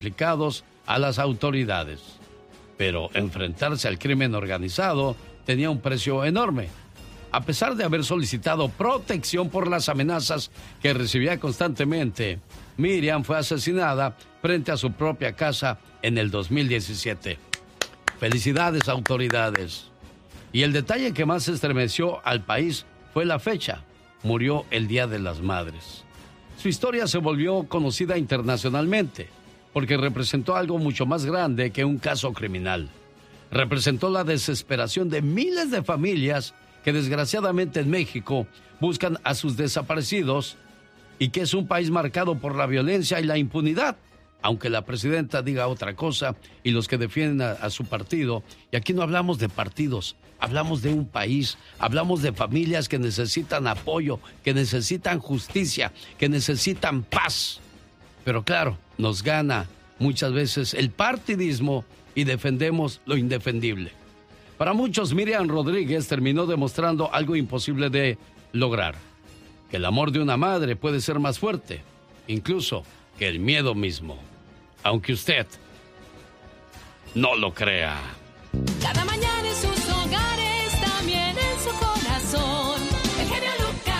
implicados a las autoridades. Pero enfrentarse al crimen organizado tenía un precio enorme. A pesar de haber solicitado protección por las amenazas que recibía constantemente, Miriam fue asesinada frente a su propia casa en el 2017. Felicidades, autoridades. Y el detalle que más estremeció al país fue la fecha. Murió el Día de las Madres. Su historia se volvió conocida internacionalmente porque representó algo mucho más grande que un caso criminal. Representó la desesperación de miles de familias que desgraciadamente en México buscan a sus desaparecidos y que es un país marcado por la violencia y la impunidad, aunque la presidenta diga otra cosa y los que defienden a su partido. Y aquí no hablamos de partidos, hablamos de un país, hablamos de familias que necesitan apoyo, que necesitan justicia, que necesitan paz. Pero claro, nos gana muchas veces el partidismo y defendemos lo indefendible. Para muchos, Miriam Rodríguez terminó demostrando algo imposible de lograr: que el amor de una madre puede ser más fuerte, incluso que el miedo mismo. Aunque usted no lo crea. Cada mañana en sus hogares, también en su corazón, el genio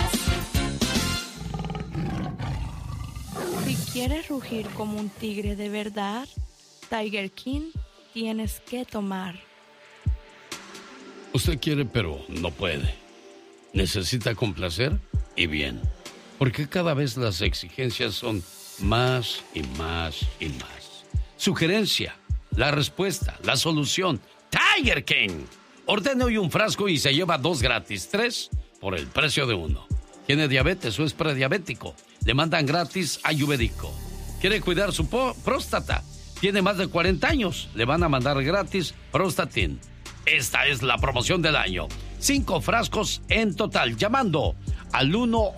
Lucas. Si quieres rugir como un tigre de verdad, Tiger King tienes que tomar. Usted quiere, pero no puede. Necesita complacer y bien. Porque cada vez las exigencias son más y más y más. Sugerencia, la respuesta, la solución. Tiger King. Ordene hoy un frasco y se lleva 2 gratis, 3 por el precio de 1. ¿Tiene diabetes o es prediabético? Le mandan gratis Ayurvédico. ¿Quiere cuidar su próstata? Tiene más de 40 años. Le van a mandar gratis Prostatin. Esta es la promoción del año. 5 frascos en total, llamando al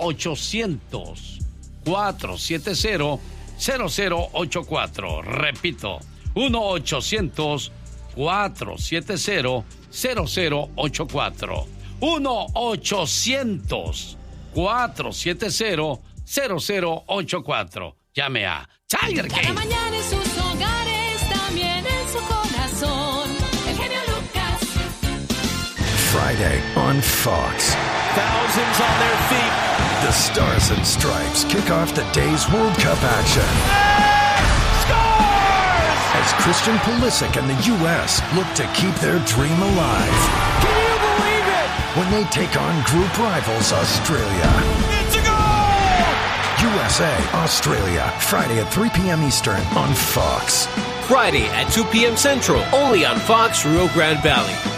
1-800-470-0084. Repito, 1-800-470-0084. 1-800-470-0084. Llame a Tiger King. Cada mañana en sus hogares, también en su corazón, el genio Lucas. Friday on Fox. Thousands on their feet. The Stars and Stripes kick off the day's World Cup action. Scores! As Christian Pulisic and the U.S. look to keep their dream alive. Can you believe it? When they take on group rivals Australia. It's a goal! USA, Australia, Friday at 3 p.m. Eastern on Fox. Friday at 2 p.m. Central, only on Fox Rio Grande Valley.